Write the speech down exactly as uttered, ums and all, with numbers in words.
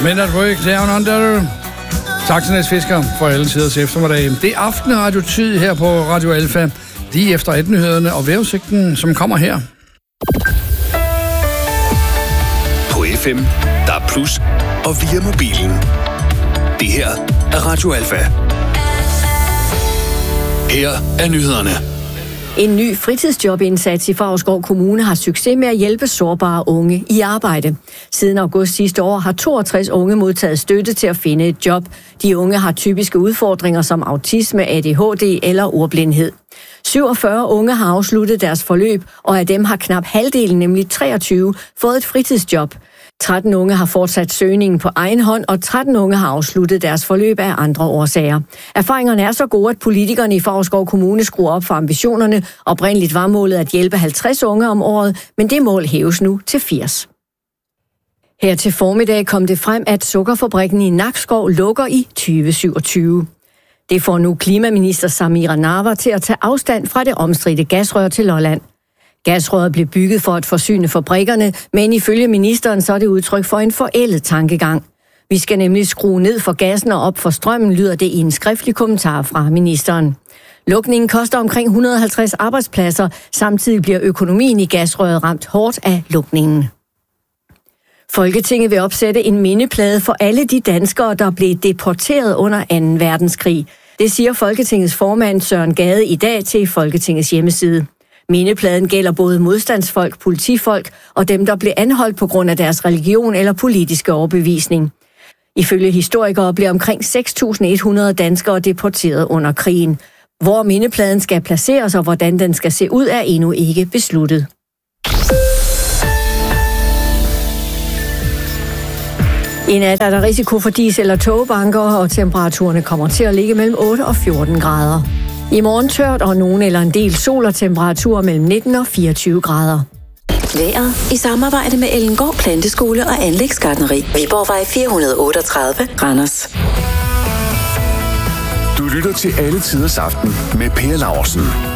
Men at work down under. Saxenæs Fisker for alle tiders eftermiddag. Det er aftenradiotid her på Radio Alfa. Lige efter et-nyhederne og vejrudsigten, som kommer her. På F M, der er plus, og via mobilen. Det her er Radio Alfa. Her er nyhederne. En ny fritidsjobindsats i Favrskov Kommune har succes med at hjælpe sårbare unge i arbejde. Siden august sidste år har toogtres unge modtaget støtte til at finde et job. De unge har typiske udfordringer som autisme, A D H D eller ordblindhed. syvogfyrre unge har afsluttet deres forløb, og af dem har knap halvdelen, nemlig treogtyve, fået et fritidsjob. tretten unge har fortsat søgningen på egen hånd, og tretten unge har afsluttet deres forløb af andre årsager. Erfaringerne er så gode, at politikerne i Favrskov Kommune skruer op for ambitionerne. Oprindeligt var målet at hjælpe halvtreds unge om året, men det mål hæves nu til firs. Her til formiddag kom det frem, at sukkerfabrikken i Nakskov lukker i tyve syvogtyve. Det får nu klimaminister Samira Nawa til at tage afstand fra det omstridte gasrør til Lolland. Gasrøret blev bygget for at forsyne fabrikkerne, men ifølge ministeren så er det udtryk for en forældet tankegang. Vi skal nemlig skrue ned for gassen og op for strømmen, lyder det i en skriftlig kommentar fra ministeren. Lukningen koster omkring et hundrede og halvtreds arbejdspladser, samtidig bliver økonomien i gasrøret ramt hårdt af lukningen. Folketinget vil opsætte en mindeplade for alle de danskere, der blev deporteret under anden verdenskrig. Det siger Folketingets formand Søren Gade i dag til Folketingets hjemmeside. Mindepladen gælder både modstandsfolk, politifolk og dem, der blev anholdt på grund af deres religion eller politiske overbevisning. Ifølge historikere blev omkring seks tusind et hundrede danskere deporteret under krigen. Hvor mindepladen skal placeres og hvordan den skal se ud, er endnu ikke besluttet. I nat er der risiko for dis- eller togbanker, og temperaturerne kommer til at ligge mellem otte og fjorten grader. I morgen tørt og nogen eller en del sol og temperaturer mellem nitten og fireogtyve grader. Vejret i samarbejde med Ellengård Planteskole og Anlægsgartneri. Viborgvej fire hundrede og otteogtredive, Randers. Du lytter til Alle Tiders Aften med Per Laursen.